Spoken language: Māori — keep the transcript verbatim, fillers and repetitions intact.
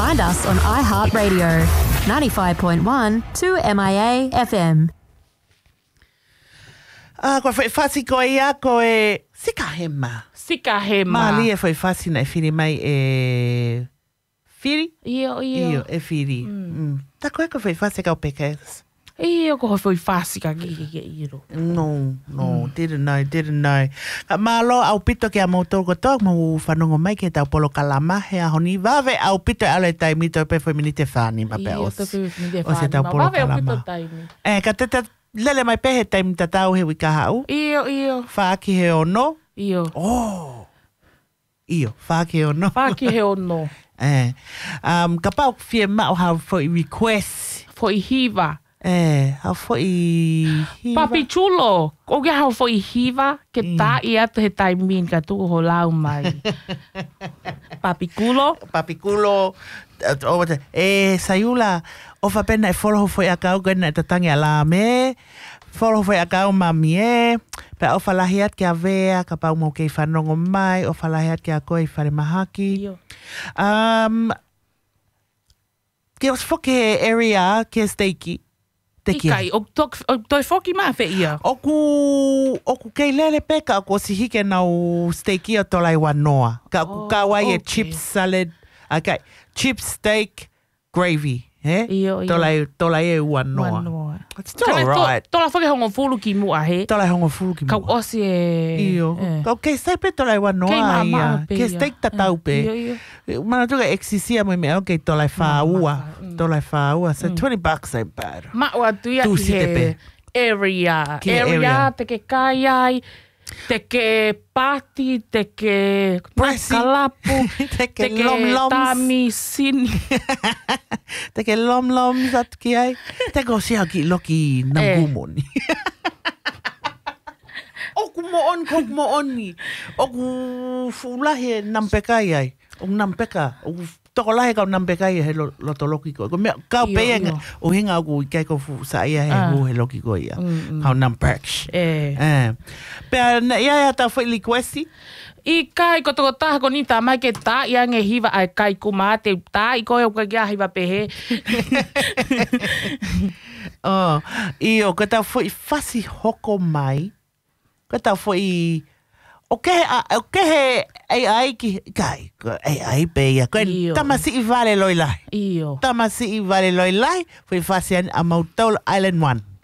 Find us on iHeartRadio, ninety-five point one to M I A F M. Ah, koe whai whasi koe ia koe sika hema. Sika hema. Ma li e whai whasi na e whiri mai e... Whiri? Io, io. Io, e whiri. Mm. Mm. Ta koe koe whai whasi kau pekas. Io ko hoi whasi ka ki ki iro. No, no, mm. didn't know, didn't know. Ka malo au pito ki a mautou ko tōk mau whanongo mai ki tau polo kalama he a honi. Wawe au pito ale tai mito pe whai minite whani ma pe Io, os. te whi minite O se tau whani. polo Wawe au kalama. pito taimi. E, ka te te lele mai pehe taimi ta tau he wika hau. Io, io. Whaaki he ono. Io. Oh. Io, whaaki he ono. Whaaki he ono. Eh. Um, ka pau fie mao hau foi request. Foi hiva. Eh, hau foi hiva. Papi chulo. O ke hau foi hiva ke tā i atu he taimin ka tuku ho lau mai. Papi kulo. Papi kulo. O wate, e Sayula, o whapena e wholoho foi a kau gana e tatangi a la me. Wholoho foi a kau mami e. Pe o whalahi at ki a vea, ka pau mau kei whanongo mai. O whalahi at ki a koe i whare mahaki. Io. Um, ke os whoke he area ke steiki. Te kia. Ikai, o tok- o toi whoki maa whi ia. Oku, oku kei lele peka ko si hike nau steiki o tolai wanoa. Ka Oh, ka wai e okay. chips salad. Okay, chips steak gravy. Eh? Io, io. Tolai, tolai e wanoa. Wanoa. It's still Kana alright. to- Tola whake hongo fulu ki mua he. Tolai hongo fulu ki Kau mua. osi e... Io. eh. Kau kei steak pe tolai wanoa Kei maa maa ia. pe Ke ia. steak tatau pe. Io, io. Mana tuka exisia mo me okay tolai whaua. Mm. Tolai whaua. So twenty bucks ain't bad. Ma ua tuia Tu ki si te he pe. area. Ki he area, area. te ke kai ai, te ke pati, te ke Presi. kalapu, Te ke te ke lom-loms. tami sini. Te ke lom loms at ki ai. Te ko sia ki loki nangumoni. Oku mo on, koku mo oni. Oku fulahi e nampekai ai. Oku nampeka. Oku toko lahe kau nampekai he lo- loto loki ko. Ko mea, kau Io, peia io. o hinga oku i kai ko fu sa ia he Ah. hu he loki ko ia. Mm, mm. Kau nampeks. E. Eh. Pea na ia ia tau whai likwesi. I kai ko toko taha ko ni tā mai ke tā i ange hiva ai kai kuma te tā i koe o ka kia hiva pehe. Oh, io, ka tau whai whasi hoko mai. Ka tau whai... O ke o ke he ai ai ki kai ko ai ai pe ia ko Io. tamasi i vale loi lai Io. tamasi i vale loi lai foi fasian a Mautol Island one